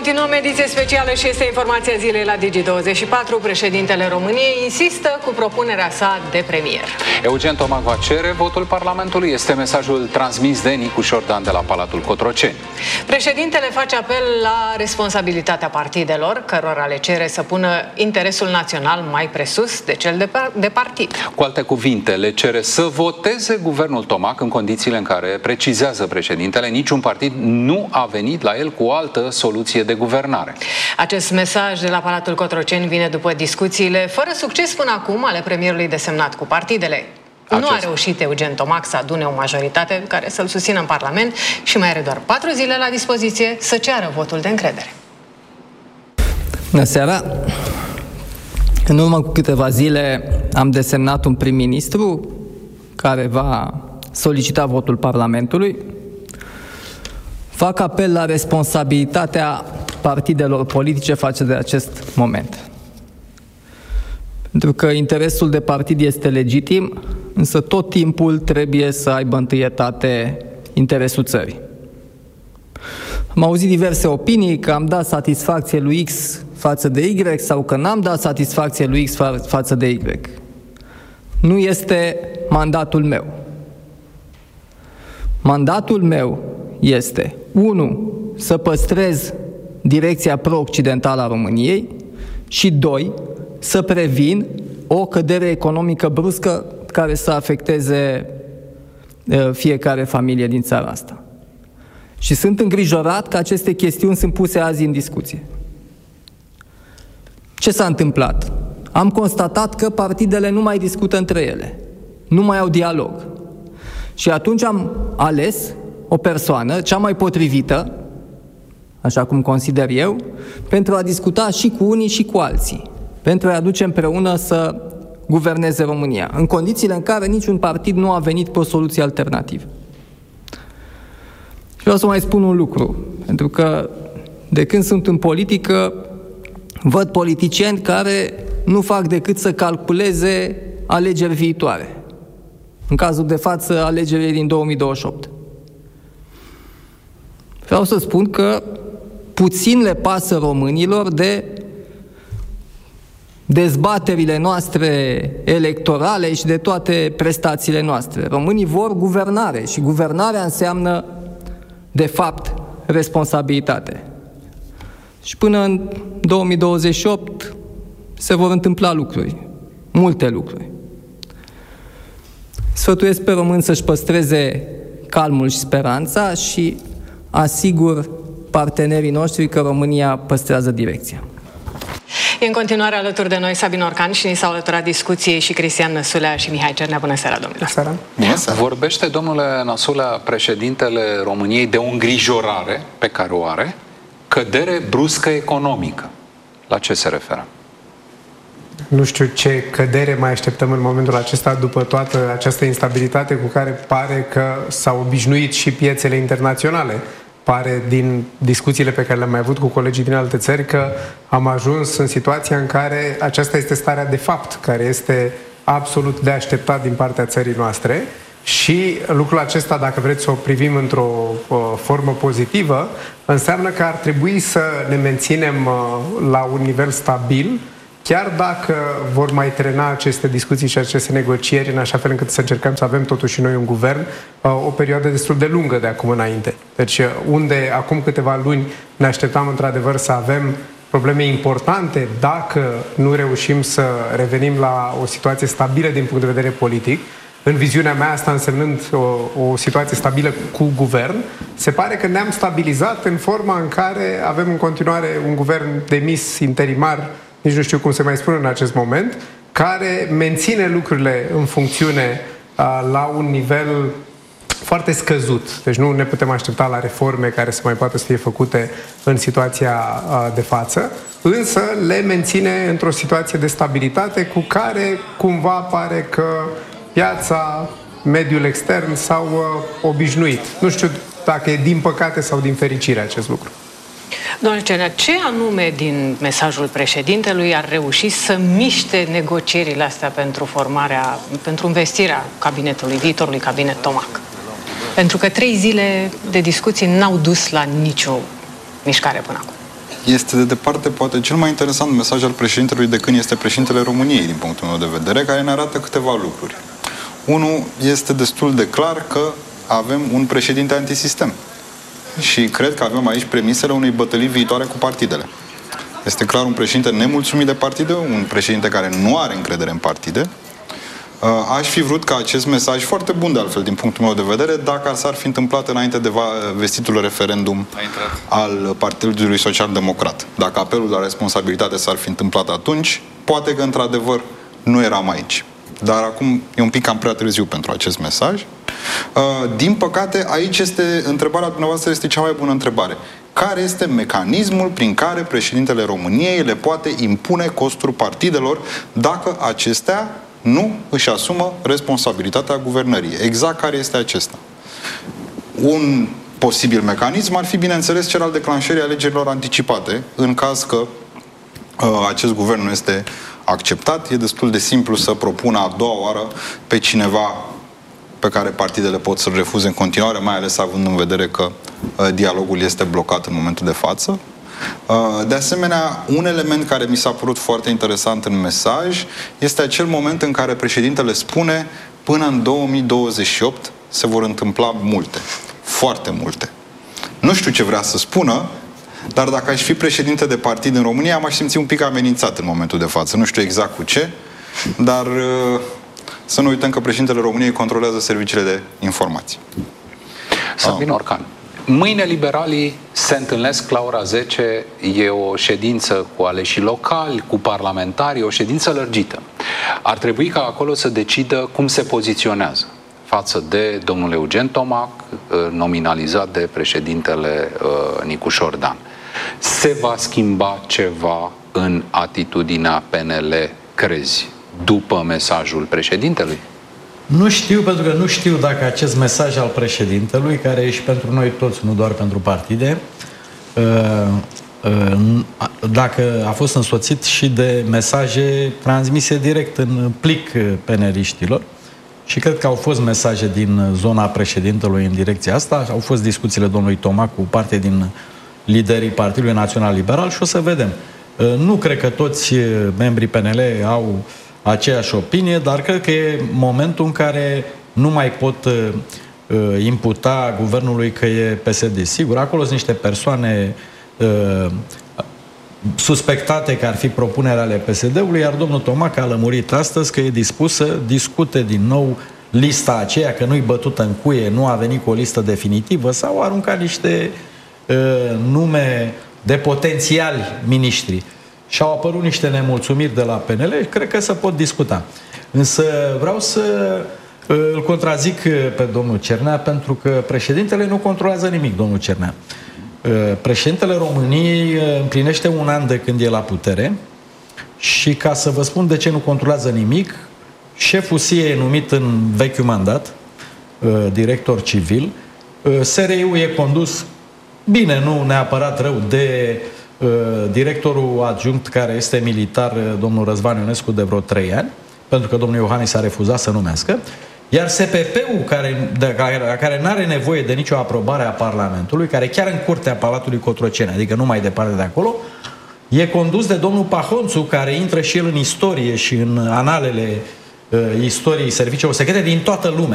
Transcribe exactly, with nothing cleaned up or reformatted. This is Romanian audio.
Continuăm ediție specială și este informația zilei la Digi douăzeci și patru. Președintele României insistă cu propunerea sa de premier. Eugen Tomac va cere votul Parlamentului. Este mesajul transmis de Nicu Șordan de la Palatul Cotroceni. Președintele face apel la responsabilitatea partidelor, cărora le cere să pună interesul național mai presus de cel de, de partid. Cu alte cuvinte, le cere să voteze guvernul Tomac în condițiile în care, precizează președintele, niciun partid nu a venit la el cu o altă soluție de guvernare. Acest mesaj de la Palatul Cotroceni vine după discuțiile fără succes până acum ale premierului desemnat cu partidele. Acest... Nu a reușit Eugen Tomac să adune o majoritate care să-l susțină în Parlament și mai are doar patru zile la dispoziție să ceară votul de încredere. Bună seara! În urmă cu câteva zile am desemnat un prim-ministru care va solicita votul Parlamentului. Fac apel la responsabilitatea partidelor politice față de acest moment. Pentru că interesul de partid este legitim, însă tot timpul trebuie să aibă întâietate interesul țării. Am auzit diverse opinii că am dat satisfacție lui X față de Y sau că n-am dat satisfacție lui X fa- față de Y. Nu este mandatul meu. Mandatul meu este, unu, să păstrez direcția pro-occidentală a României și, doi, să previn o cădere economică bruscă care să afecteze uh, fiecare familie din țara asta. Și sunt îngrijorat că aceste chestiuni sunt puse azi în discuție. Ce s-a întâmplat? Am constatat că partidele nu mai discută între ele, nu mai au dialog. Și atunci am ales o persoană, cea mai potrivită, așa cum consider eu, pentru a discuta și cu unii și cu alții, pentru a aduce împreună să guverneze România, în condițiile în care niciun partid nu a venit cu o soluție alternativă. Și vreau să mai spun un lucru, pentru că de când sunt în politică, văd politicieni care nu fac decât să calculeze alegeri viitoare. În cazul de față, alegerile din două mii douăzeci și opt. Vreau să spun că puțin le pasă românilor de dezbaterile noastre electorale și de toate prestațiile noastre. Românii vor guvernare și guvernarea înseamnă, de fapt, responsabilitate. Și până în două mii douăzeci și opt se vor întâmpla lucruri, multe lucruri. Sfătuiesc pe români să-și păstreze calmul și speranța și asigur partenerii noștri că România păstrează direcția. E în continuare alături de noi Sabin Orcan și ni s-au alăturat discuției și Cristian Năsulea și Mihai Cernea. Bună seara, domnilor! Bună seara! Bună seara. Vorbește, domnule Năsulea, președintele României de o îngrijorare pe care o are, cădere bruscă economică. La ce se referă? Nu știu ce cădere mai așteptăm în momentul acesta după toată această instabilitate cu care pare că s-au obișnuit și piețele internaționale. Pare din discuțiile pe care le-am mai avut cu colegii din alte țări că am ajuns în situația în care aceasta este starea de fapt, care este absolut de așteptat din partea țării noastre și lucrul acesta, dacă vreți să o privim într-o uh, formă pozitivă, înseamnă că ar trebui să ne menținem uh, la un nivel stabil, chiar dacă vor mai trena aceste discuții și aceste negocieri, în așa fel încât să încercăm să avem totuși noi un guvern o perioadă destul de lungă de acum înainte. Deci unde acum câteva luni ne așteptam într-adevăr să avem probleme importante dacă nu reușim să revenim la o situație stabilă din punct de vedere politic, în viziunea mea asta însemnând o, o situație stabilă cu guvern, se pare că ne-am stabilizat în forma în care avem în continuare un guvern demis interimar, nici nu știu cum se mai spune în acest moment, care menține lucrurile în funcțiune uh, la un nivel foarte scăzut. Deci nu ne putem aștepta la reforme care să mai poată să fie făcute în situația uh, de față, însă le menține într-o situație de stabilitate cu care cumva pare că piața, mediul extern s-au uh, obișnuit. Nu știu dacă e din păcate sau din fericire acest lucru. Domnule Cernea, ce anume din mesajul președintelui ar reuși să miște negocierile astea pentru formarea, pentru investirea cabinetului, viitorului cabinet Tomac? Pentru că trei zile de discuții n-au dus la nicio mișcare până acum. este de departe poate cel mai interesant mesaj al președintelui de când este președintele României, din punctul meu de vedere, care ne arată câteva lucruri. Unul, este destul de clar că avem un președinte antisistem. Și cred că avem aici premisele unei bătălii viitoare cu partidele. Este clar un președinte nemulțumit de partide, un președinte care nu are încredere în partide. Aș fi vrut ca acest mesaj, foarte bun de altfel din punctul meu de vedere, dacă s-ar fi întâmplat înainte de vestitul referendum al Partidului Social Democrat. Dacă apelul la responsabilitate s-ar fi întâmplat atunci, poate că într-adevăr nu eram aici. Dar acum e un pic cam prea târziu pentru acest mesaj. Din păcate, aici este, întrebarea dumneavoastră este cea mai bună întrebare. Care este mecanismul prin care președintele României le poate impune costuri partidelor dacă acestea nu își asumă responsabilitatea guvernării? Exact care este acesta? Un posibil mecanism ar fi, bineînțeles, cel al declanșării alegerilor anticipate, în caz că uh, acest guvern nu este acceptat. E destul de simplu să propună a doua oară pe cineva pe care partidele pot să-l refuze în continuare, mai ales având în vedere că uh, dialogul este blocat în momentul de față. Uh, de asemenea, un element care mi s-a părut foarte interesant în mesaj este acel moment în care președintele spune până în două mii douăzeci și opt se vor întâmpla multe, foarte multe. Nu știu ce vrea să spună, dar dacă aș fi președinte de partid în România, m-aș simți un pic amenințat în momentul de față. Nu știu exact cu ce, dar uh, să nu uităm că președintele României controlează serviciile de informații. Sabin Orcan. Mâine liberalii se întâlnesc la ora zece, e o ședință cu aleșii locali, cu parlamentari, o ședință lărgită. Ar trebui ca acolo să decidă cum se poziționează față de domnul Eugen Tomac, nominalizat de președintele uh, Nicușor Dan. Se va schimba ceva în atitudinea P N L, crezi, după mesajul președintelui? Nu știu, pentru că nu știu dacă acest mesaj al președintelui, care e și pentru noi toți, nu doar pentru partide, dacă a fost însoțit și de mesaje transmise direct în plic peneliștilor. Și cred că au fost mesaje din zona președintelui în direcția asta. Au fost discuțiile domnului Tomac cu parte din liderii Partidului Național Liberal și o să vedem. Nu cred că toți membrii P N L au aceeași opinie, dar cred că e momentul în care nu mai pot uh, imputa guvernului că e P S D. Sigur, acolo sunt niște persoane uh, suspectate că ar fi propunere ale P S D-ului, iar domnul Tomac a lămurit astăzi că e dispus să discute din nou lista aceea, că nu-i bătută în cuie, nu a venit cu o listă definitivă, sau a aruncat niște uh, nume de potențiali miniștri. Și au apărut niște nemulțumiri de la P N L, cred că se pot discuta. Însă vreau să îl contrazic pe domnul Cernea, pentru că președintele nu controlează nimic, domnul Cernea. Președintele României împlinește un an de când e la putere și, ca să vă spun de ce nu controlează nimic, șeful S I E e numit în vechiul mandat, director civil, S R I-ul e condus bine, nu neapărat rău, de directorul adjunct, care este militar, domnul Răzvan Ionescu, de vreo trei ani, pentru că domnul Iohannis a refuzat să numească, iar S P P-ul, care, de, care, care nu are nevoie de nicio aprobare a Parlamentului, care chiar în curtea Palatului Cotroceni, adică nu mai departe de acolo, e condus de domnul Pahonțu, care intră și el în istorie și în analele uh, istoriei serviciilor secrete din toată lumea.